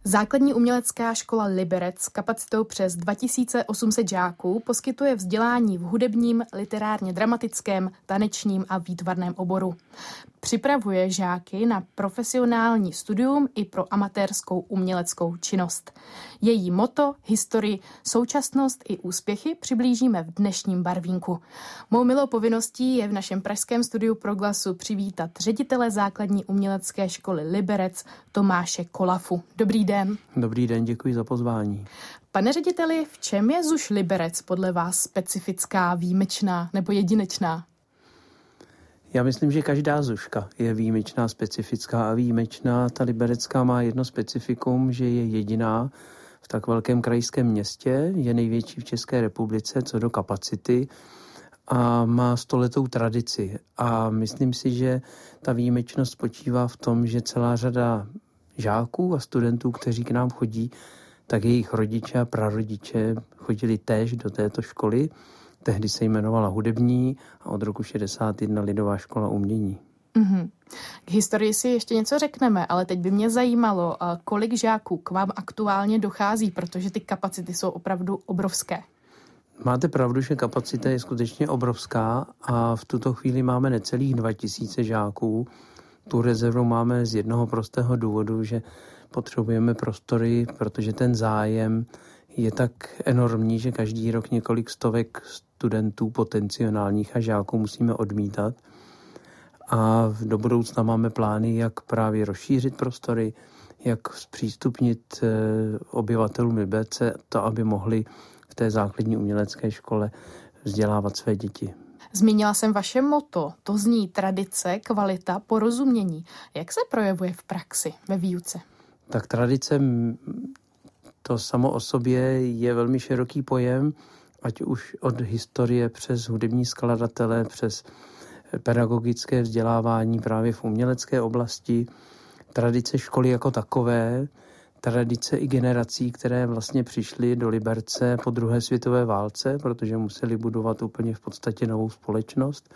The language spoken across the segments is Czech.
Základní umělecká škola Liberec s kapacitou přes 2800 žáků poskytuje vzdělání v hudebním, literárně dramatickém, tanečním a výtvarném oboru. Připravuje žáky na profesionální studium i pro amatérskou uměleckou činnost. Její motto, historii, současnost i úspěchy přiblížíme v dnešním barvínku. Mou milou povinností je v našem pražském studiu Proglasu přivítat ředitele Základní umělecké školy Liberec Tomáše Kolafu. Dobrý den. Dobrý den, děkuji za pozvání. Pane řediteli, v čem je ZUŠ Liberec podle vás specifická, výjimečná nebo jedinečná? Já myslím, že každá ZUŠka je výjimečná, specifická a výjimečná. Ta liberecká má jedno specifikum, že je jediná v tak velkém krajském městě, je největší v České republice co do kapacity a má 100letou tradici. A myslím si, že ta výjimečnost spočívá v tom, že celá řada žáků a studentů, kteří k nám chodí, tak jejich rodiče a prarodiče chodili též do této školy. Tehdy se jmenovala hudební a od roku 61 Lidová škola umění. K historii si ještě něco řekneme, ale teď by mě zajímalo, kolik žáků k vám aktuálně dochází, protože ty kapacity jsou opravdu obrovské. Máte pravdu, že kapacita je skutečně obrovská a v tuto chvíli máme necelých 2000 žáků. Tu rezervu máme z jednoho prostého důvodu, že potřebujeme prostory, protože ten zájem je tak enormní, že každý rok několik stovek studentů potenciálních a žáků musíme odmítat. A do budoucna máme plány, jak právě rozšířit prostory, jak zpřístupnit obyvatelům Liberce to, aby mohli v té základní umělecké škole vzdělávat své děti. Zmínila jsem vaše motto, to zní tradice, kvalita, porozumění. Jak se projevuje v praxi, ve výuce? Tak tradice, to samo o sobě je velmi široký pojem, ať už od historie přes hudební skladatele, přes pedagogické vzdělávání právě v umělecké oblasti, tradice školy jako takové, tradice i generací, které vlastně přišly do Liberce po druhé světové válce, protože museli budovat úplně v podstatě novou společnost.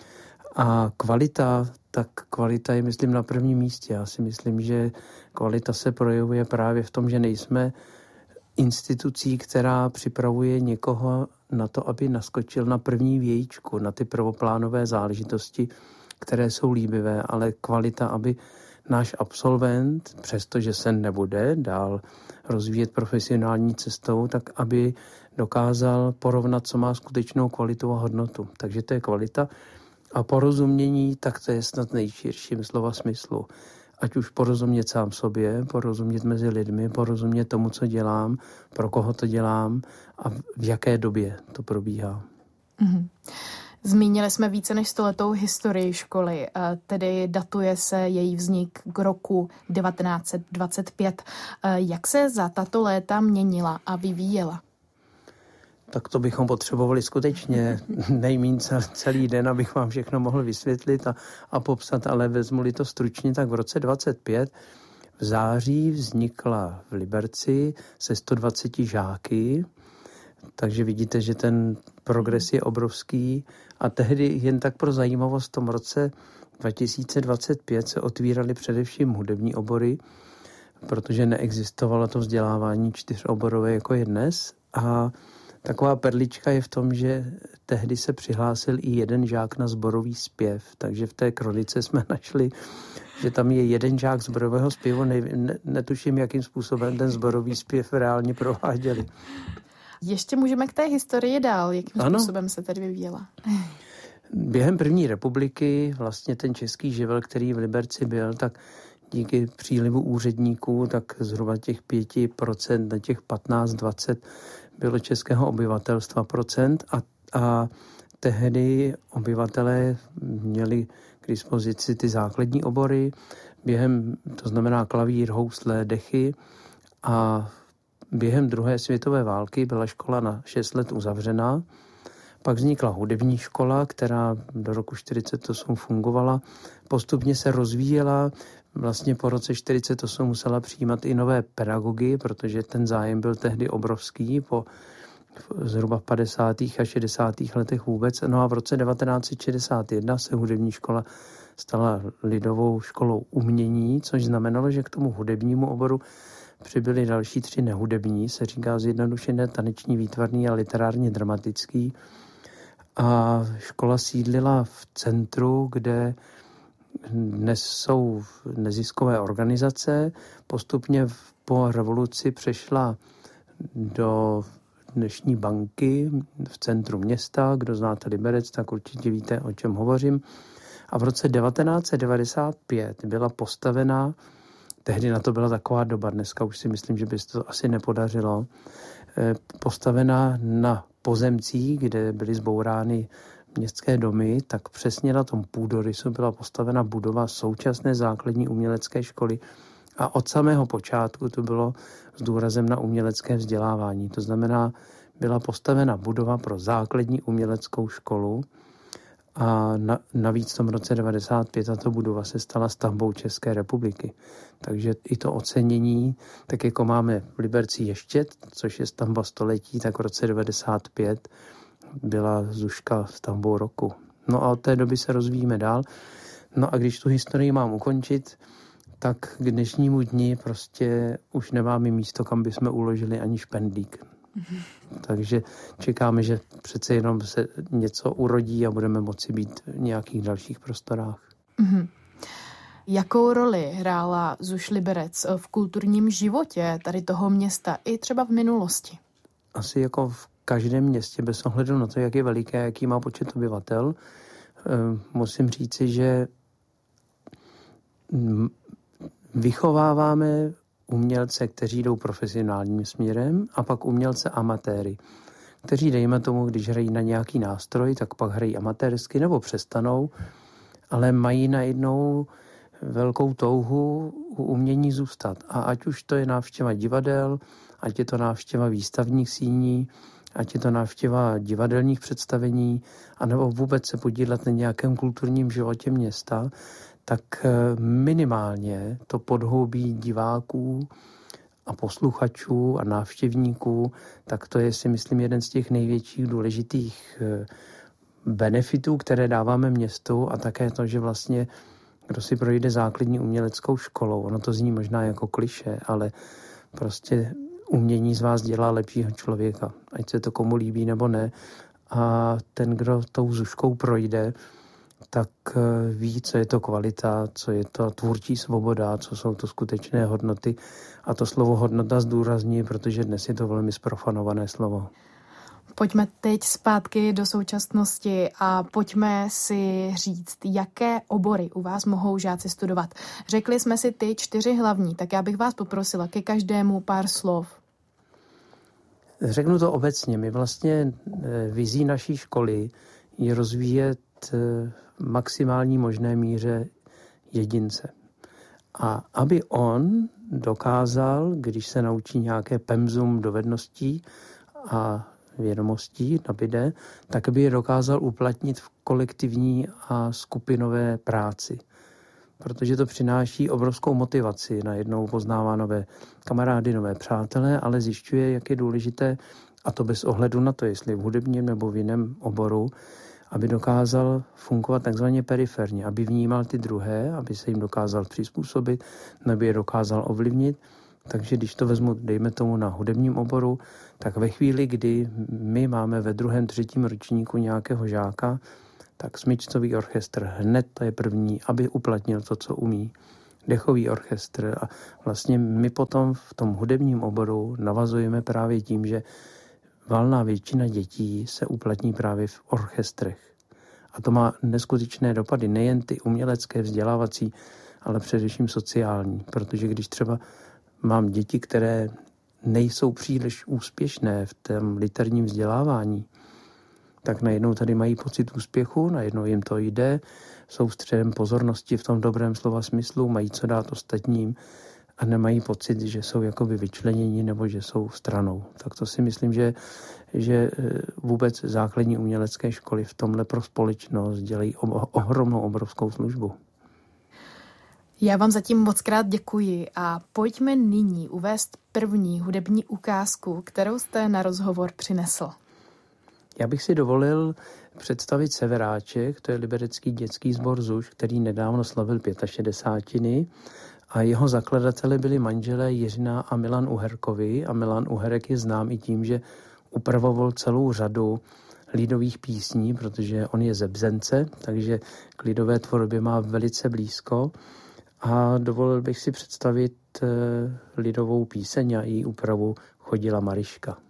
A kvalita, tak kvalita je, myslím, na prvním místě. Já si myslím, že kvalita se projevuje právě v tom, že nejsme institucí, která připravuje někoho na to, aby naskočil na první vějíčku, na ty prvoplánové záležitosti, které jsou líbivé, ale kvalita, aby náš absolvent, přestože se nebude dál rozvíjet profesionální cestou, tak aby dokázal porovnat, co má skutečnou kvalitu a hodnotu. Takže to je kvalita. A porozumění, tak to je snad nejširším slova smyslu. Ať už porozumět sám sobě, porozumět mezi lidmi, porozumět tomu, co dělám, pro koho to dělám a v jaké době to probíhá. Zmínili jsme více než 100letou historii školy, tedy datuje se její vznik k roku 1925. Jak se za tato léta měnila a vyvíjela? Tak to bychom potřebovali skutečně nejméně celý den, abych vám všechno mohl vysvětlit a popsat, ale vezmu-li to stručně, tak v roce 25 v září vznikla v Liberci se 120 žáky, takže vidíte, že ten progres je obrovský a tehdy jen tak pro zajímavost v tom roce 2025 se otvíraly především hudební obory, protože neexistovalo to vzdělávání 4oborové jako je dnes a taková perlička je v tom, že tehdy se přihlásil i jeden žák na sborový zpěv, takže v té kronice jsme našli, že tam je jeden žák sborového zpěvu, netuším, jakým způsobem ten sborový zpěv reálně prováděli. Ještě můžeme k té historii dál, jakým způsobem se tady vyvíjela. Během první republiky vlastně ten český živel, který v Liberci byl, tak díky přílivu úředníků, tak zhruba těch 5% na těch 15-20 bylo českého obyvatelstva procent a tehdy obyvatelé měli k dispozici ty základní obory, to znamená klavír, housle, dechy a během druhé světové války byla škola na 6 let uzavřená. Pak vznikla hudební škola, která do roku 1948 fungovala. Postupně se rozvíjela. Vlastně po roce 1948 musela přijímat i nové pedagogy, protože ten zájem byl tehdy obrovský po zhruba v 50. a 60. letech vůbec. No a v roce 1961 se hudební škola stala Lidovou školou umění, což znamenalo, že k tomu hudebnímu oboru přibyli další 3 nehudební, se říká zjednodušené taneční, výtvarný a literárně dramatický. A škola sídlila v centru, kde dnes jsou neziskové organizace. Postupně po revoluci přešla do dnešní banky v centru města. Kdo znáte Liberec, tak určitě víte, o čem hovořím. A v roce 1995 byla postavena, tehdy na to byla taková doba, dneska už si myslím, že by se to asi nepodařilo, postavena na pozemcích, kde byly zbourány městské domy, tak přesně na tom půdorysu byla postavena budova současné základní umělecké školy a od samého počátku to bylo s důrazem na umělecké vzdělávání. To znamená, byla postavena budova pro základní uměleckou školu a navíc v tom roce 1995 tato budova se stala stavbou České republiky. Takže i to ocenění, tak jako máme v Liberci Ještěd, což je stavba století, tak v roce 1995 byla Zuška stavbou roku. No a od té doby se rozvíjíme dál. No a když tu historii mám ukončit, tak k dnešnímu dni prostě už nemáme místo, kam bychom uložili ani špendlík. Takže čekáme, že přece jenom se něco urodí a budeme moci být v nějakých dalších prostorách. Jakou roli hrála Zuš Liberec v kulturním životě tady toho města i třeba v minulosti? Asi jako v každém městě, bez ohledu na to, jak je veliké, jaký má počet obyvatel, musím říci, že vychováváme umělce, kteří jdou profesionálním směrem a pak umělce amatéry, kteří, dejme tomu, když hrají na nějaký nástroj, tak pak hrají amatérsky nebo přestanou, ale mají najednou velkou touhu u umění zůstat. A ať už to je návštěva divadel, ať je to návštěva výstavních síní, ať je to návštěva divadelních představení, anebo vůbec se podílet na nějakém kulturním životě města, tak minimálně to podhoubí diváků a posluchačů a návštěvníků, tak to je, si myslím, jeden z těch největších důležitých benefitů, které dáváme městu a také to, že vlastně kdo si projde základní uměleckou školou, ono to zní možná jako klišé, ale prostě umění z vás dělá lepšího člověka, ať se to komu líbí nebo ne. A ten, kdo tou Zuškou projde, tak ví, co je to kvalita, co je to tvůrčí svoboda, co jsou to skutečné hodnoty. A to slovo hodnota zdůrazní, protože dnes je to velmi zprofanované slovo. Pojďme teď zpátky do současnosti a pojďme si říct, jaké obory u vás mohou žáci studovat. Řekli jsme si ty 4 hlavní, tak já bych vás poprosila ke každému pár slov. Řeknu to obecně. My vlastně vizí naší školy je rozvíjet v maximální možné míře jedince. A aby on dokázal, když se naučí nějaké pemzum dovedností a vědomostí nabyde, tak by je dokázal uplatnit v kolektivní a skupinové práci. Protože to přináší obrovskou motivaci. Najednou poznává nové kamarády, nové přátelé, ale zjišťuje, jak je důležité, a to bez ohledu na to, jestli v hudebním nebo v jiném oboru, aby dokázal fungovat takzvaně periferně, aby vnímal ty druhé, aby se jim dokázal přizpůsobit, nebo je dokázal ovlivnit. Takže když to vezmu, dejme tomu na hudebním oboru, tak ve chvíli, kdy my máme ve 2., 3. ročníku nějakého žáka, tak smyčcový orchestr hned to je první, aby uplatnil to, co umí. Dechový orchestr a vlastně my potom v tom hudebním oboru navazujeme právě tím, že valná většina dětí se uplatní právě v orchestrech. A to má neskutečné dopady, nejen ty umělecké, vzdělávací, ale především sociální, protože když třeba mám děti, které nejsou příliš úspěšné v tom literárním vzdělávání, tak najednou tady mají pocit úspěchu, najednou jim to jde, jsou středem pozornosti v tom dobrém slova smyslu, mají co dát ostatním a nemají pocit, že jsou jakoby vyčleněni nebo že jsou stranou. Tak to si myslím, že vůbec základní umělecké školy v tomhle pro společnost dělají ohromnou, obrovskou službu. Já vám zatím moc krát děkuji a pojďme nyní uvést první hudební ukázku, kterou jste na rozhovor přinesl. Já bych si dovolil představit Severáček, to je liberecký dětský sbor ZUŠ, který nedávno slavil 65. A jeho zakladateli byli manželé Jiřina a Milan Uherkovi. A Milan Uherek je znám i tím, že upravoval celou řadu lidových písní, protože on je ze Bzence, takže k lidové tvorbě má velice blízko. A dovolil bych si představit lidovou píseň a její úpravu Chodila Maryška.